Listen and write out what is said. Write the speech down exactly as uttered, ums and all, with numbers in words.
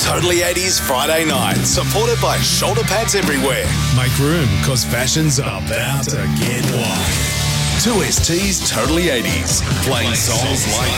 Totally eighties Friday night, supported by Shoulder Pads Everywhere. Make room, cause fashion's about to get wild. two S T's Totally eighties, playing songs like